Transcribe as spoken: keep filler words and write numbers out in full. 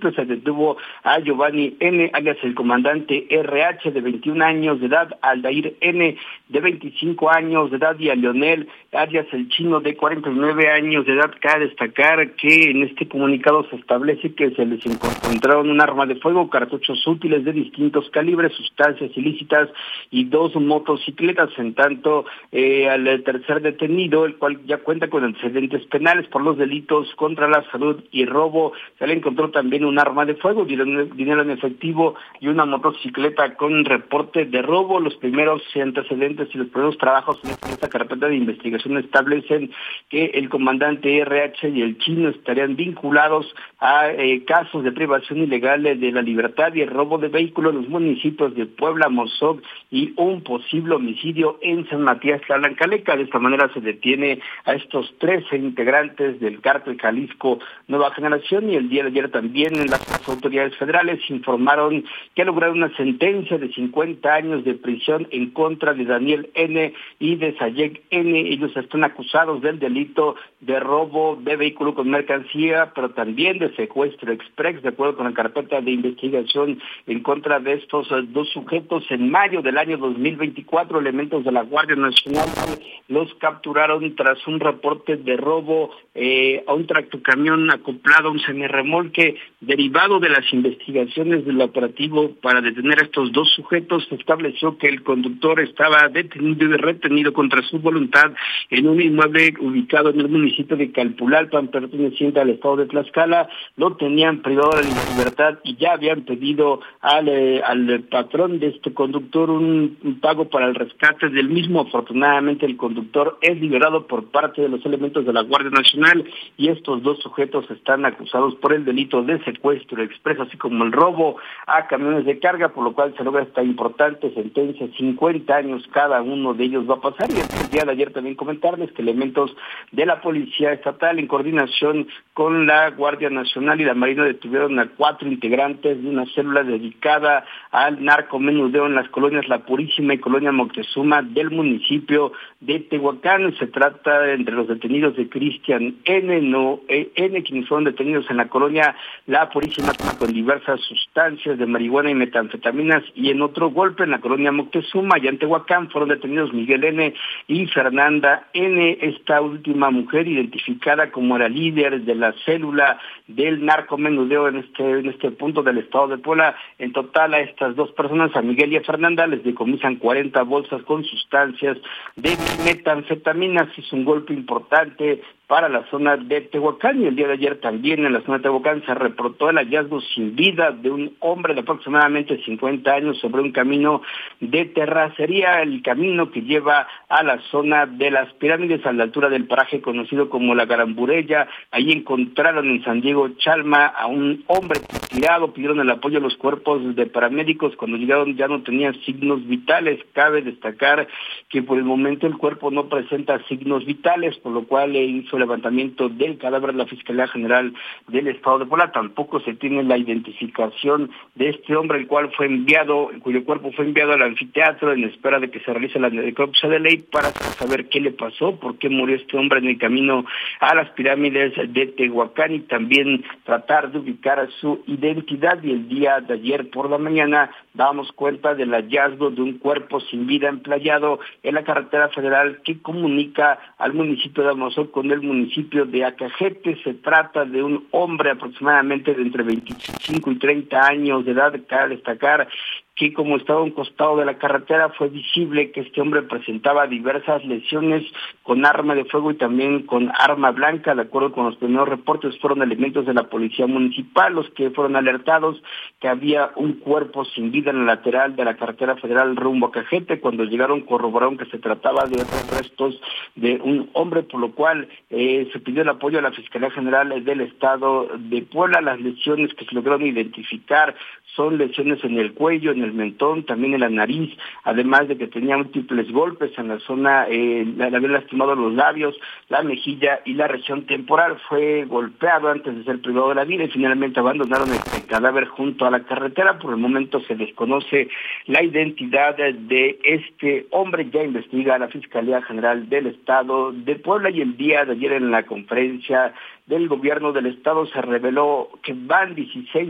municipio se detuvo a Giovanni N., alias el comandante R H, de veintiún años de edad, a Aldair N., de veinticinco años de edad, y a Leonel, alias el Chino, de cuarenta y nueve años de edad. Cabe destacar que en este comunicado se establece que se les encontraron un arma de fuego, cartuchos útiles de distintos calibres, sustancias ilícitas y dos motocicletas. En tanto, eh, al tercer detenido, el cual ya cuenta con antecedentes penales por los delitos contra la salud y robo, se le encontró también un arma de fuego, dinero en efectivo y una motocicleta con reporte de robo. Los primeros antecedentes y los primeros trabajos en esta carpeta de investigación establecen que el comandante R H y el Chino estarían vinculados a eh, casos de privación ilegal de la libertad y el robo de vehículos en los municipios de Puebla, Mozoc y un posible homicidio en San Matías Tlaxcala. De esta manera se detiene a estos trece integrantes del cártel Jalisco Nueva Generación, y el día de ayer también las autoridades federales informaron que lograron una sentencia de cincuenta años de prisión en contra de Daniel N. y de Sayek N. Ellos están acusados del delito de robo de vehículo con mercancía, pero también de secuestro express, de acuerdo con la carpeta de investigación en contra de estos dos sujetos. En mayo del año dos mil veinticuatro, elementos de la Guardia Nacional los capturaron tras un reporte de robo eh, a un tractocamión acoplado a un semirremolque. Derivado de las investigaciones del operativo para detener a estos dos sujetos, se estableció que el conductor estaba detenido y retenido contra su voluntad en un inmueble ubicado en el municipio de Calpulalpan, perteneciente al estado de Tlaxcala. Lo tenían privado de la libertad y ya habían pedido al, eh, al patrón de este conductor un, un pago para el rescate del mismo. Afortunadamente, el conductor es liberado por parte de los elementos de la Guardia Nacional, y estos dos sujetos están acusados por el delito de secuestro expreso, así como el robo a camiones de carga, por lo cual se logra esta importante sentencia. cincuenta años cada uno de ellos va a pasar. Y el día de ayer también comentarles que elementos de la Policía Estatal, en coordinación con la Guardia Nacional y la Marina, detuvieron a cuatro integrantes de una célula dedicada al narcomenudeo en las colonias La Purísima y Colonia Moctezuma del municipio de Tehuacán. Se trata entre los detenidos de Cristian N., no, eh, N, quienes fueron detenidos en la colonia La Purísima con diversas sustancias de marihuana y metanfetaminas, y en otro golpe en la colonia Moctezuma y en Tehuacán fueron detenidos Miguel N. y Fernanda N., esta última mujer identificada como la líder de la célula del narcomenudeo en este, en este punto del estado de Puebla. En total, a estas dos personas, a Miguel y a Fernanda, les decomisan cuarenta bolsas con sustancias de metanfetaminas. Es un golpe importante para la zona de Tehuacán, y el día de ayer también en la zona de Tehuacán se reportó el hallazgo sin vida de un hombre de aproximadamente cincuenta años sobre un camino de terracería, el camino que lleva a la zona de las pirámides, a la altura del paraje conocido como la Garamburella. Ahí encontraron en San Diego Chalma a un hombre tirado, pidieron el apoyo a los cuerpos de paramédicos. Cuando llegaron ya no tenía signos vitales. Cabe destacar que por el momento el cuerpo no presenta signos vitales, por lo cual le hizo levantamiento del cadáver de la Fiscalía General del Estado de Puebla. Tampoco se tiene la identificación de este hombre, el cual fue enviado, cuyo cuerpo fue enviado al anfiteatro en espera de que se realice la necropsia de ley para saber qué le pasó, por qué murió este hombre en el camino a las pirámides de Tehuacán, y también tratar de ubicar su identidad. Y el día de ayer por la mañana damos cuenta del hallazgo de un cuerpo sin vida emplayado en la carretera federal que comunica al municipio de Mozoc con el municipio de Acajete. Se trata de un hombre aproximadamente de entre veinticinco y treinta años de edad. Cabe destacar que como estaba a un costado de la carretera fue visible que este hombre presentaba diversas lesiones con arma de fuego y también con arma blanca. De acuerdo con los primeros reportes, fueron elementos de la policía municipal los que fueron alertados que había un cuerpo sin vida en la lateral de la carretera federal rumbo a Cajete. Cuando llegaron corroboraron que se trataba de otros restos de un hombre, por lo cual eh, se pidió el apoyo a la Fiscalía General del Estado de Puebla. Las lesiones que se lograron identificar son lesiones en el cuello, en el mentón, también en la nariz, además de que tenía múltiples golpes en la zona, eh, le habían lastimado los labios, la mejilla y la región temporal. Fue golpeado antes de ser privado de la vida y finalmente abandonaron el cadáver junto a la carretera. Por el momento se desconoce la identidad de este hombre. Ya investiga la Fiscalía General del Estado de Puebla, y el día de ayer en la conferencia del gobierno del estado se reveló que van dieciséis